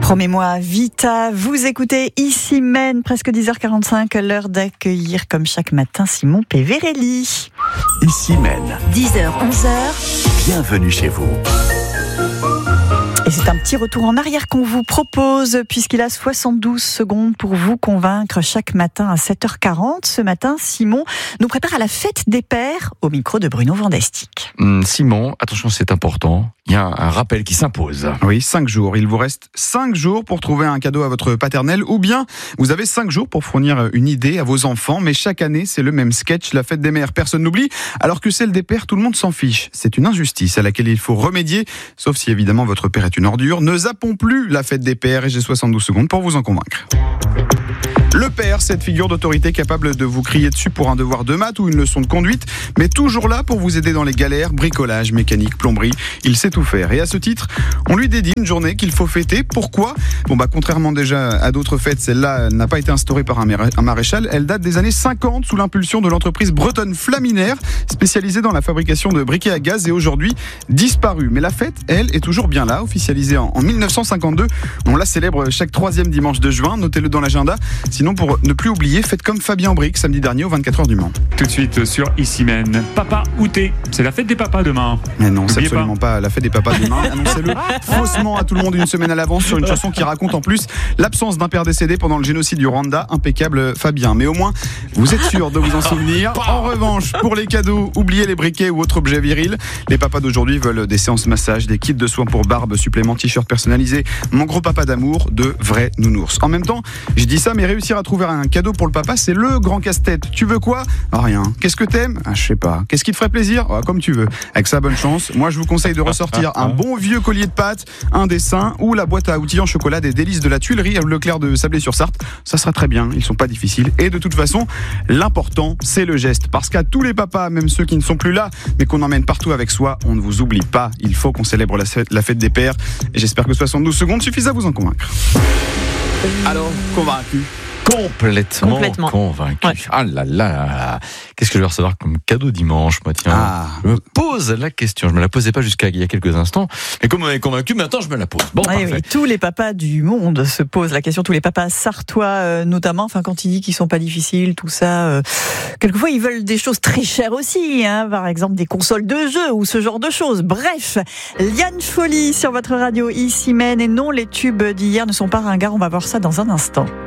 Promets-moi, Vita, vous écoutez ici Maine, presque 10h45, l'heure d'accueillir comme chaque matin Simon Peverelli. Ici Maine. 10h, 11h. Bienvenue chez vous. Et c'est un petit retour en arrière qu'on vous propose, puisqu'il a 72 secondes pour vous convaincre chaque matin à 7h40. Ce matin, Simon nous prépare à la fête des pères au micro de Bruno Vandestick. Simon, attention, c'est important. Il y a un rappel qui s'impose. Oui, 5 jours. Il vous reste 5 jours pour trouver un cadeau à votre paternelle, ou bien vous avez 5 jours pour fournir une idée à vos enfants. Mais chaque année, c'est le même sketch. La fête des mères, personne n'oublie, alors que celle des pères, tout le monde s'en fiche. C'est une injustice à laquelle il faut remédier, sauf si évidemment votre père est une ordure. Ne zappons plus la fête des pères, et j'ai 72 secondes pour vous en convaincre. Le père, cette figure d'autorité capable de vous crier dessus pour un devoir de maths ou une leçon de conduite, mais toujours là pour vous aider dans les galères, bricolage, mécanique, plomberie, il sait tout faire. Et à ce titre, on lui dédie une journée qu'il faut fêter. Pourquoi ? Contrairement déjà à d'autres fêtes, celle-là n'a pas été instaurée par un maréchal. Elle date des années 50 sous l'impulsion de l'entreprise bretonne Flaminaire, spécialisée dans la fabrication de briquets à gaz et aujourd'hui disparue. Mais la fête, elle, est toujours bien là, officialisée en 1952. On la célèbre chaque 3e dimanche de juin, notez-le dans l'agenda. Sinon, pour ne plus oublier, faites comme Fabien Bric samedi dernier aux 24h du Mans. Tout de suite sur Ici Maine. Papa ou thé, c'est la fête des papas demain. Mais non, c'est N'oubliez absolument pas la fête des papas demain. Annoncez-le faussement à tout le monde une semaine à l'avance sur une chanson qui raconte en plus l'absence d'un père décédé pendant le génocide du Rwanda. Impeccable Fabien. Mais au moins, vous êtes sûr de vous en souvenir. En revanche, pour les cadeaux, oubliez les briquets ou autres objets virils. Les papas d'aujourd'hui veulent des séances massage, des kits de soins pour barbe, suppléments, t-shirts personnalisés, mon gros papa d'amour, de vrais nounours. En même temps, je dis ça, mais réussir à trouver un cadeau pour le papa, c'est le grand casse-tête. Tu veux quoi ? Rien. Qu'est-ce que t'aimes ? Je sais pas. Qu'est-ce qui te ferait plaisir ? Comme tu veux. Avec ça, bonne chance. Moi, je vous conseille de ressortir un bon vieux collier de pâtes, un dessin ou la boîte à outils en chocolat des délices de la Tuilerie à Leclerc de Sablé-sur-Sarthe. Ça sera très bien. Ils sont pas difficiles. Et de toute façon, l'important, c'est le geste. Parce qu'à tous les papas, même ceux qui ne sont plus là, mais qu'on emmène partout avec soi, on ne vous oublie pas. Il faut qu'on célèbre la fête des pères. Et j'espère que 72 secondes suffisent à vous en convaincre. Alors, convaincu ? Complètement convaincu. Ouais. Ah là là. Qu'est-ce que je vais recevoir comme cadeau dimanche, moi, tiens. Je me pose la question. Je me la posais pas jusqu'à il y a quelques instants. Mais comme on est convaincu, maintenant je me la pose. Bon, parfait. Oui, tous les papas du monde se posent la question, tous les papas sartois notamment, quand il dit qu'ils sont pas difficiles, tout ça. Quelquefois, ils veulent des choses très chères aussi, par exemple des consoles de jeux ou ce genre de choses. Bref, Liane Folly sur votre radio ici Maine. Et non, les tubes d'hier ne sont pas ringards. On va voir ça dans un instant.